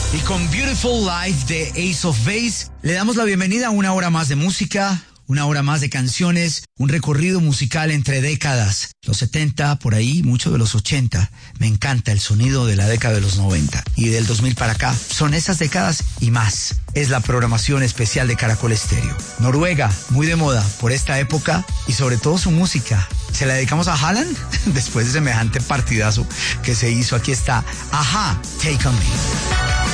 Y con Beautiful Life de Ace of Base, le damos la bienvenida a una hora más de música, una hora más de canciones, un recorrido musical entre décadas. Los 70, por ahí, mucho de los 80. Me encanta el sonido de la década de los 90 y del 2000 para acá. Son esas décadas y más. Es la programación especial de Caracol Estéreo. Noruega, muy de moda por esta época y sobre todo su música. ¿Se la dedicamos a Haaland? Después de semejante partidazo que se hizo, aquí está Ajá, Take On Me.